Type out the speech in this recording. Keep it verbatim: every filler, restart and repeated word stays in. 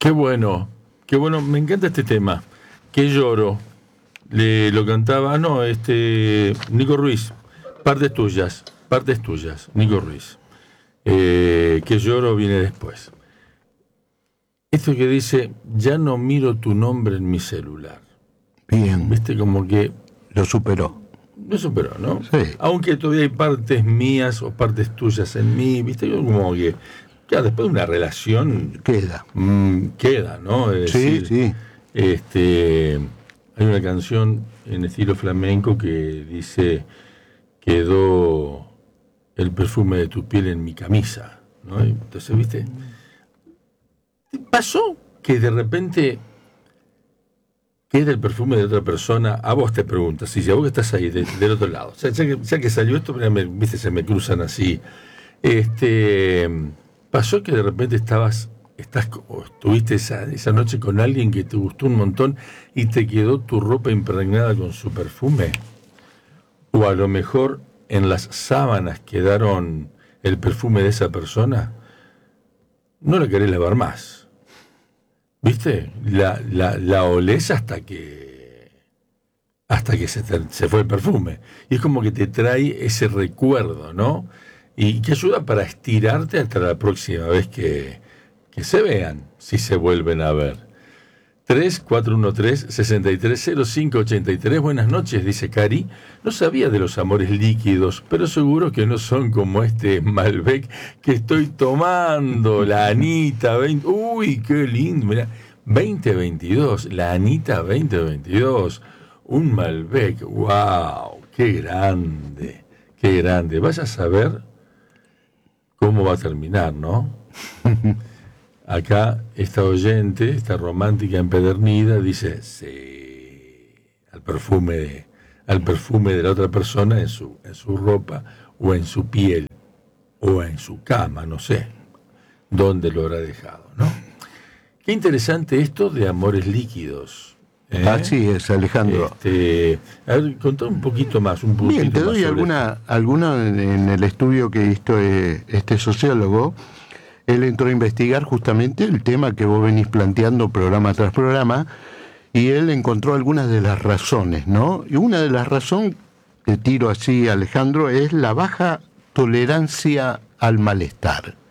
Qué bueno, qué bueno, me encanta este tema. Que lloro. Le lo cantaba, no, este Nico Ruiz. Partes tuyas, partes tuyas, Nico Ruiz. Eh, que lloro viene después. Esto que dice, ya no miro tu nombre en mi celular. Bien. Viste, como que lo superó. Lo superó, ¿no? Sí. Aunque todavía hay partes mías o partes tuyas en mí, viste, como que ya después de una relación queda, mmm, queda, ¿no? Es sí, decir, sí. Este, hay una canción en estilo flamenco que dice, quedó el perfume de tu piel en mi camisa, ¿no? Entonces, viste, ¿te pasó que de repente queda el perfume de otra persona? A vos te preguntas, si a vos que estás ahí de, del otro lado, o sea, ya, que, ya que salió esto, me, viste, se me cruzan así. Este, pasó que de repente estabas, estás, o estuviste esa, esa noche con alguien que te gustó un montón y te quedó tu ropa impregnada con su perfume, o a lo mejor en las sábanas quedaron el perfume de esa persona. No la querés lavar más, ¿viste? La, la, la olés hasta que hasta que se, te, se fue el perfume. Y es como que te trae ese recuerdo, ¿no? Y que ayuda para estirarte hasta la próxima vez que, que se vean, si se vuelven a ver. tres cuatro uno tres, seis tres cero cinco ocho tres. Buenas noches, dice Cari. No sabía de los amores líquidos, pero seguro que no son como este Malbec que estoy tomando. La Anita veinte. Uy, qué lindo. Mirá, veinte veintidós. La Anita veinte veintidós. Un Malbec. ¡Wow! ¡Qué grande! ¡Qué grande! Vaya a saber cómo va a terminar, ¿no? Acá esta oyente, esta romántica empedernida, dice sí al perfume de, al perfume de la otra persona en su, en su ropa o en su piel o en su cama, no sé dónde lo habrá dejado, ¿no? Qué interesante esto de amores líquidos. ¿eh? Así es, Alejandro. Este, a ver, contá un poquito más, un poquito Bien, te doy alguna, alguna en el estudio que hizo este sociólogo. Él entró a investigar justamente el tema que vos venís planteando programa tras programa, y él encontró algunas de las razones, ¿no? Y una de las razones, que tiro así, Alejandro, es la baja tolerancia al malestar.